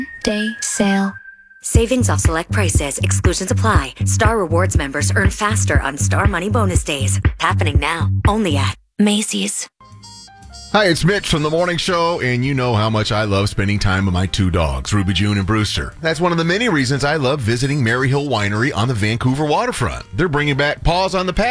Day sale. Savings off select prices. Exclusions apply. Star Rewards members earn faster on Star Money Bonus Days. Happening now. Only at Macy's. Hi, it's Mitch from The Morning Show, and you know how much I love spending time with my two dogs, Ruby June and Brewster. That's one of the many reasons I love visiting Maryhill Winery on the Vancouver waterfront. They're bringing back Paws on the Patio